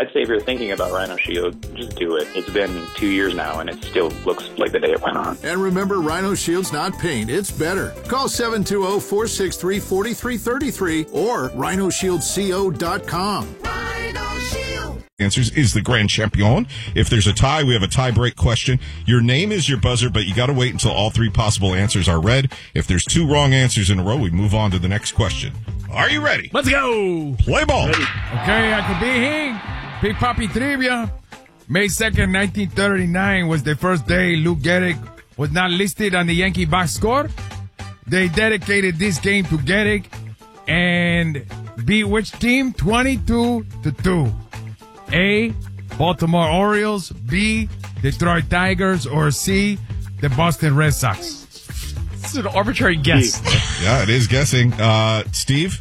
I'd say if you're thinking about Rhino Shield, just do it. It's been 2 years now, and it still looks like the day it went on. And remember, Rhino Shield's not paint, it's better. Call 720-463-4333 or rhinosshieldco.com. Rhino Shield. Answers is the grand champion. If there's a tie, we have a tie break question. Your name is your buzzer, but you got to wait until all 3 possible answers are read. If there's 2 wrong answers in a row, we move on to the next question. Are you ready? Let's go. Play ball. Okay, I could be here. Big Papi Trivia. May 2nd, 1939 was the first day Lou Gehrig was not listed on the Yankee box score. They dedicated this game to Gehrig and beat which team? 22-2. A, Baltimore Orioles, B, Detroit Tigers, or C, the Boston Red Sox. This is an arbitrary guess. Yeah, it is guessing. Steve?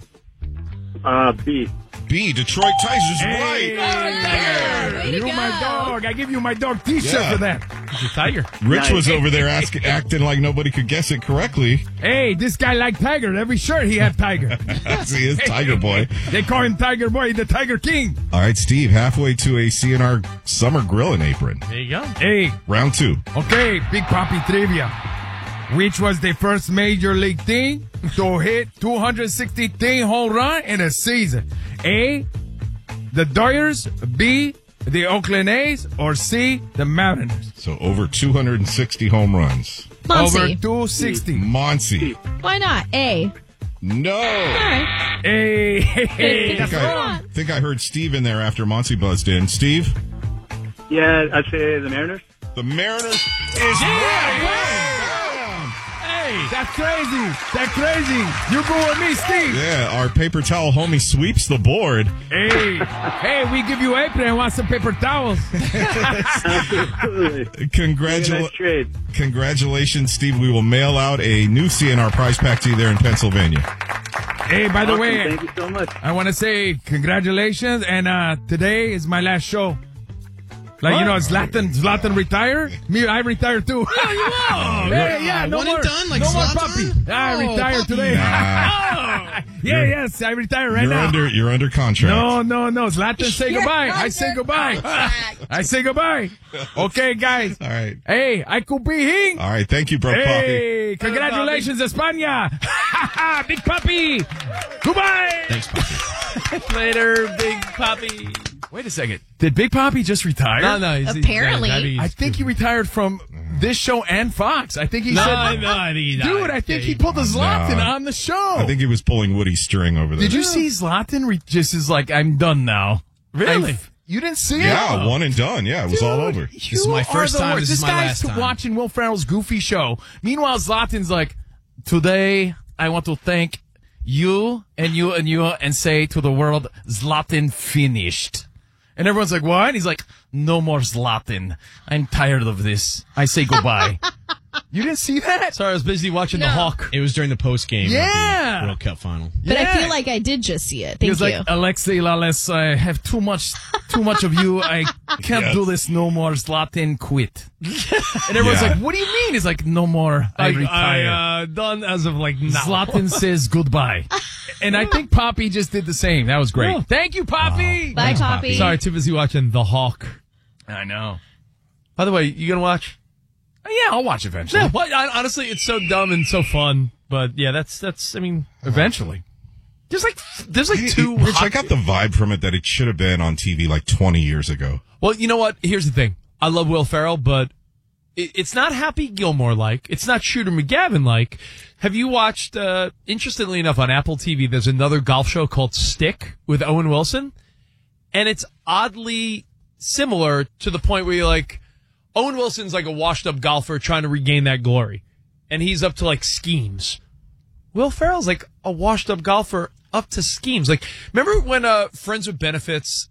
B. B, Detroit Tigers, Hey, right. You're my dog. I give you my dog T-shirt for that. He's a tiger. Rich was over there acting like nobody could guess it correctly. Hey, this guy liked Tiger. Every shirt he had Tiger. He is Tiger Boy. They call him Tiger Boy, the Tiger King. All right, Steve, halfway to a CNR summer grilling apron. There you go. Hey, Round 2. okay, Big Papi Trivia. Which was the first major league team to hit 263 home run in a season? A, the Dodgers, B, the Oakland A's, or C, the Mariners? So over 260 home runs. Over Muncie. 260. Monty. Why not? A. No. All right. Hey, I think I heard Steve in there after Monty buzzed in. Steve? Yeah, I'd say the Mariners. The Mariners is right. that's crazy. That's crazy. You go with me, Steve. Yeah, our paper towel homie sweeps the board. Hey, we give you apron and want some paper towels. Absolutely. Congratulations, Steve. We will mail out a new CNR prize pack to you there in Pennsylvania. Hey, by the way, Thank you so much. I want to say congratulations, and today is my last show. Like, you know, Zlatan retired. Me, I retired too. Oh, you will. Hey, yeah, no one more. and done, like no more Zlatan? puppy. I retired today. Yes, I retired right now. You're under contract. No. Zlatan, say goodbye. I say goodbye. I say goodbye. Okay, guys. All right. Hey, I could be here. All right. Thank you, bro. Hey, congratulations, España. Big Papi. Goodbye. Thanks, Papi. Later, Big Papi. Wait a second. Did Big Papi just retire? No. Apparently. I think he retired from this show and Fox. I think he said, I think he died. dude, I think he pulled a Zlatan on the show. I think he was pulling Woody's string over there. Did you see Zlatan just is like, I'm done now? Really? You didn't see it? Yeah, one and done. Yeah, it was all over. This is my first time. This is my last time. Watching Will Ferrell's Goofy show. Meanwhile, Zlatan's like, today I want to thank you and say to the world, Zlatan finished. And everyone's like, what? He's like, no more Zlatan. I'm tired of this. I say goodbye. You didn't see that? Sorry, I was busy watching The Hawk. It was during the post game of Yeah. the World Cup final. But Yeah. I feel like I did just see it. He Thank was you. like, Alexei Lales, I have too much of you. I can't do this no more. Zlatan quit. And everyone's like, what do you mean? He's like, no more. I retire. Done as of like now. Zlatan says goodbye. And I think Poppy just did the same. That was great. Yeah. Thank you, Poppy. Bye, Poppy. Sorry, too busy watching The Hawk. I know. By the way, you gonna watch? Yeah, I'll watch eventually. Yeah, honestly, it's so dumb and so fun. But yeah, that's. I mean, Eventually. there's like two. Rich, I got the vibe from it that it should have been on TV like 20 years ago. Well, you know what? Here's the thing. I love Will Ferrell, but it's not Happy Gilmore like. It's not Shooter McGavin like. Have you watched? Interestingly enough, on Apple TV, there's another golf show called Stick with Owen Wilson, and it's oddly similar to the point where you're like, Owen Wilson's like a washed-up golfer trying to regain that glory, and he's up to like schemes. Will Ferrell's like a washed-up golfer up to schemes. Like, remember when Friends with Benefits,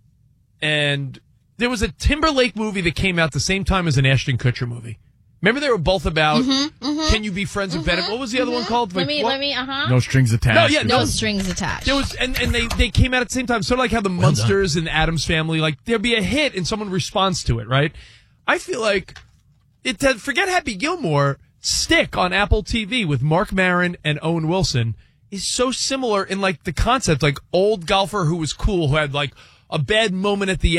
and there was a Timberlake movie that came out the same time as an Ashton Kutcher movie. Remember they were both about can you be friends with Benefits? What was the other one called? Let Like, me, No strings attached. No, yeah, No strings attached. There was, and they came out at the same time, sort of like how the Munsters and Addams Family, like there'd be a hit and someone responds to it, right? I feel like forget Happy Gilmore. Stick on Apple TV with Mark Maron and Owen Wilson is so similar in like the concept, like old golfer who was cool, who had like a bad moment at the